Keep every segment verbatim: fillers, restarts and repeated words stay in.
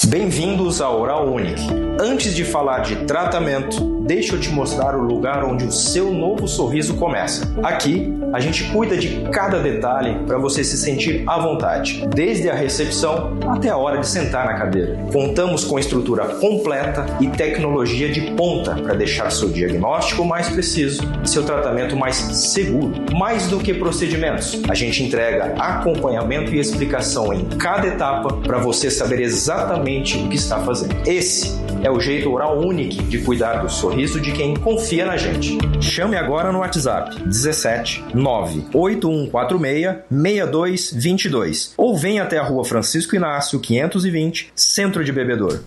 Bem-vindos à Oral Unique. Antes de falar de tratamento, deixa eu te mostrar o lugar onde o seu novo sorriso começa. Aqui, a gente cuida de cada detalhe para você se sentir à vontade, desde a recepção até a hora de sentar na cadeira. Contamos com estrutura completa e tecnologia de ponta para deixar seu diagnóstico mais preciso e seu tratamento mais seguro. Mais do que procedimentos, a gente entrega acompanhamento e explicação em cada etapa para você saber exatamente o que está fazendo. Esse é o jeito Oral Unique de cuidar do sorriso de quem confia na gente. Chame agora no WhatsApp dezessete nove oito um quatro seis seis dois dois dois ou venha até a Rua Francisco Inácio quinhentos e vinte, Centro de Bebedouro.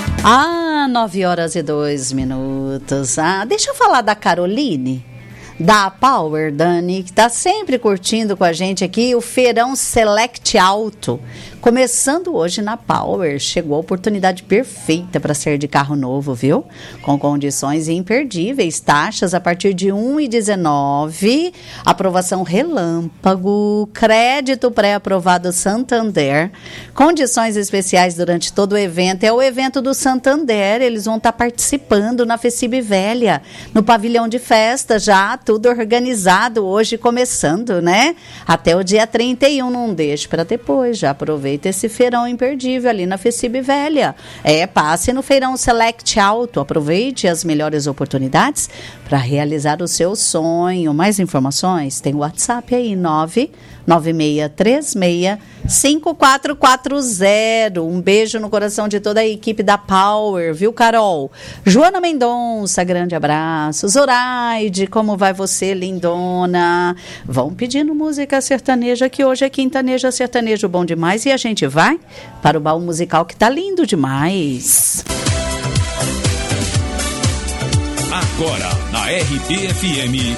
Ah, nove horas e dois minutos. Ah, deixa eu falar da Caroline, da Power, Dani, que está sempre curtindo com a gente aqui o Feirão Select Auto. Começando hoje na Power, chegou a oportunidade perfeita para ser de carro novo, viu? Com condições imperdíveis, taxas a partir de um vírgula dezenove, aprovação relâmpago, crédito pré-aprovado Santander, condições especiais durante todo o evento. É o evento do Santander, eles vão estar tá participando na Fecib Velha, no pavilhão de festa, já tudo organizado hoje, começando, né? Até o dia trinta e um, não deixe para depois, já aproveita esse feirão imperdível ali na Fecib Velha. É, passe no Feirão Select Auto, aproveite as melhores oportunidades para realizar o seu sonho. Mais informações, tem o WhatsApp aí, nove nove seis três seis cinco quatro quatro zero. Um beijo no coração de toda a equipe da Power, viu, Carol? Joana Mendonça, grande abraço. Zoraide, como vai você, lindona? Vão pedindo música sertaneja, que hoje é quintaneja, sertanejo bom demais, e a gente vai para o baú musical que tá lindo demais. Agora, na R B F M,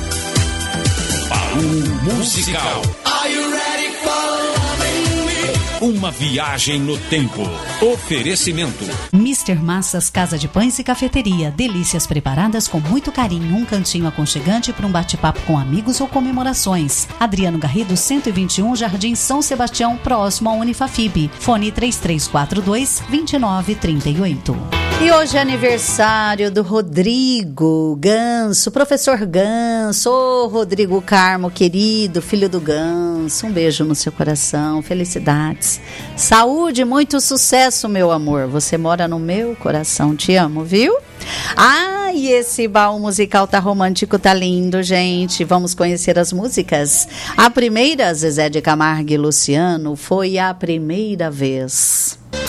Baú Musical. Are you ready for uma viagem no tempo. Oferecimento mister Massas, Casa de Pães e Cafeteria. Delícias preparadas com muito carinho. Um cantinho aconchegante para um bate-papo com amigos ou comemorações. Adriano Garrido, cento e vinte e um, Jardim São Sebastião, próximo ao Unifafib. Fone três três quatro dois, dois nove três oito. E hoje é aniversário do Rodrigo Ganso, professor Ganso. Ô, Rodrigo Carmo, querido, filho do Ganso. Um beijo no seu coração, felicidades. Saúde, muito sucesso, meu amor. Você mora no meu coração, te amo, viu? Ah, e esse baú musical tá romântico, tá lindo, gente. Vamos conhecer as músicas. A primeira, Zezé de Camargo e Luciano, Foi a Primeira Vez.